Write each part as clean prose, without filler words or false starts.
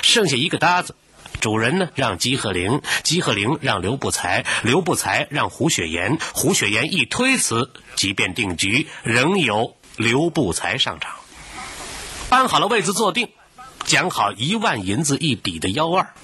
剩下一个搭子，主人呢让姬鹤龄，姬鹤龄让刘不才，刘不才让胡雪岩，胡雪岩一推辞，即便定局，仍由刘不才上场。搬好了位子坐定，讲好1万银子一底的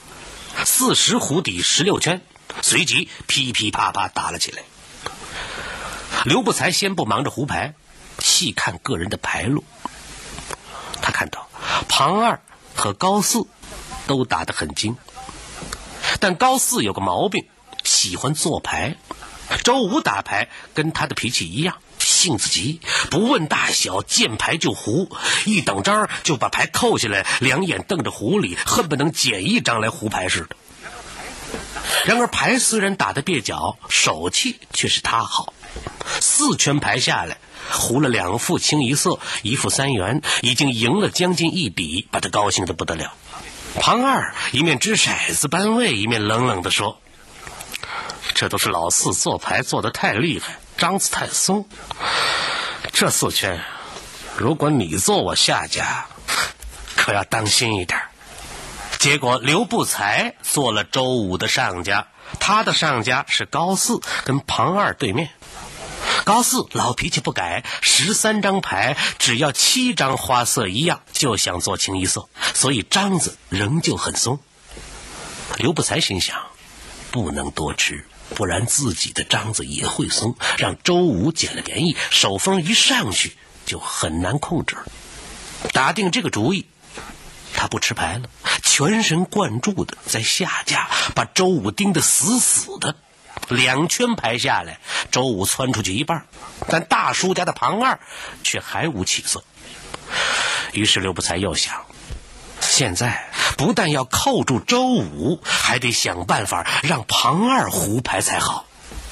1/2，40胡底16圈，随即噼噼啪啪打了起来。刘不才先不忙着胡牌，细看个人的牌路。他看到庞二和高四都打得很精，但高四有个毛病，喜欢做牌。周五打牌跟他的脾气一样，性子急，不问大小，见牌就胡，一等张就把牌扣下来，两眼瞪着狐狸，恨不能捡一张来胡牌似的。然而牌虽然打得蹩脚，手气却是他好。4圈牌下来，胡了2副清一色，1副3元，已经赢了将近1底，把他高兴得不得了。庞二一面掷骰子搬位，一面冷冷地说：“这都是老四做牌做得太厉害，张子太松。这4圈，如果你做我下家，可要当心一点。”结果刘不才做了周五的上家，他的上家是高四，跟庞二对面。高四老脾气不改，13张牌只要7张花色一样，就想做清一色，所以张子仍旧很松。刘不才心想，不能多吃，不然自己的张子也会松，让周五捡了便宜，手风一上去就很难控制了。打定这个主意，他不吃牌了，全神贯注的在下家把周五盯得死死的。2圈牌下来，周五窜出去一半，但大输家的庞二却还无起色。于是刘不才又想，现在不但要扣住周五，还得想办法让庞二胡牌才好。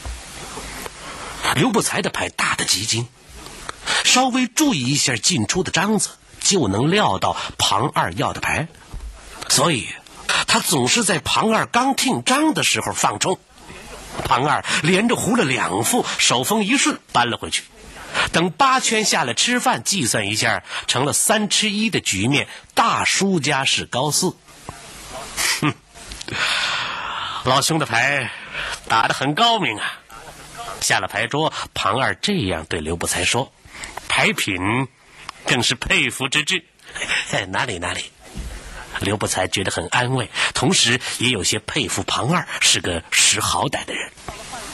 刘不才的牌大得极精，稍微注意一下进出的张子，就能料到庞二要的牌，所以他总是在庞二刚听张的时候放冲。庞二连着胡了2副，手风一顺搬了回去。等8圈下来吃饭，计算一下，成了3吃1的局面，大输家是高四。老兄的牌打得很高明啊。下了牌桌，庞二这样对刘不才说，牌品更是佩服之至。哪里。刘不才觉得很安慰，同时也有些佩服庞二是个识好歹的人。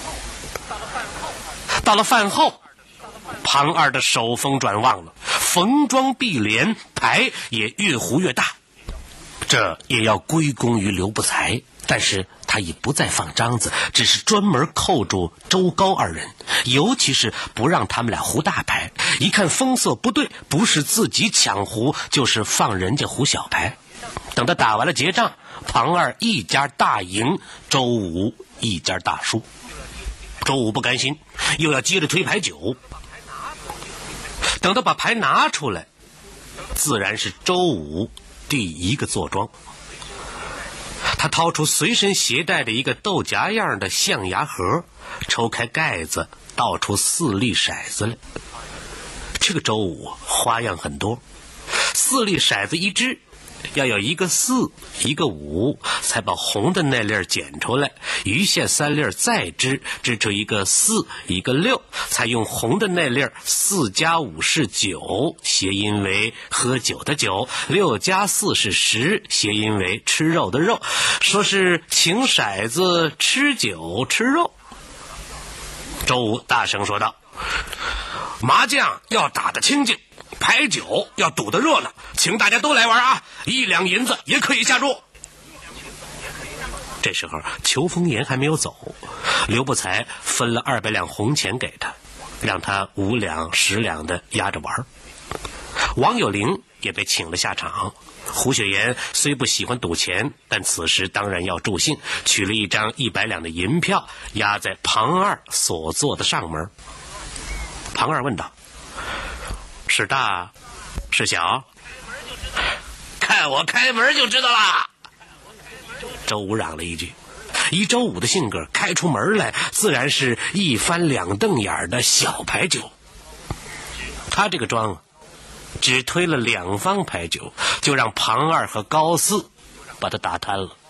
到了饭后，庞二的手风转旺了，逢庄必连，牌也越胡越大。这也要归功于刘不才，但是他已不再放张子，只是专门扣住周高2人，尤其是不让他们俩胡大牌。一看风色不对，不是自己抢胡，就是放人家胡小牌。等他打完了结账，庞二一家大赢，周五一家大输。周五不甘心，又要接着推牌9。等他把牌拿出来，自然是周五第一个坐庄。他掏出随身携带的一个豆荚样的象牙盒，抽开盖子，倒出4粒骰子来。这个周五花样很多，4粒骰子一支，要有一个4，一个5，才把红的那粒捡出来，余下3粒再支出一个4，一个6，才用红的那粒4加5是9，谐音为喝酒的酒，6加4是10，谐音为吃肉的肉，说是请骰子吃酒吃肉。周五大声说道，麻将要打得清静，牌9要赌得热闹，请大家都来玩啊！1两银子也可以下注。这时候裘风言还没有走，刘不才分了200两红钱给他，让他5两10两的压着玩。王有龄也被请了下场。胡雪岩虽不喜欢赌钱，但此时当然要助兴，取了一张100两的银票压在庞二所坐的上门。庞二问道，是大是小？看我开门就知道啦。周五嚷了一句，以周五的性格，开出门来自然是一翻2瞪眼的小牌9。他这个庄只推了2方牌9，就让庞二和高四把他打瘫了。